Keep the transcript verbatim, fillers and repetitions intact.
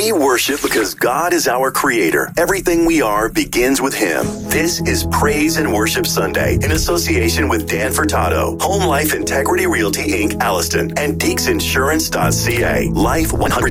We worship because God is our creator. Everything we are begins with Him. This is Praise and Worship Sunday in association with Dan Furtado, Home Life Integrity Realty Incorporated, Alliston, and Deeks Insurance dot C A. Life one hundred